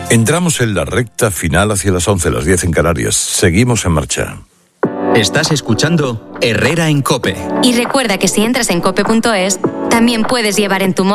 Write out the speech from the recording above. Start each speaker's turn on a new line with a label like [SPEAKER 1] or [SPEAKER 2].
[SPEAKER 1] Entramos en la recta final hacia las 11, las 10 en Canarias. Seguimos en marcha.
[SPEAKER 2] Estás escuchando Herrera en COPE.
[SPEAKER 3] Y recuerda que si entras en cope.es, también puedes llevar en tu móvil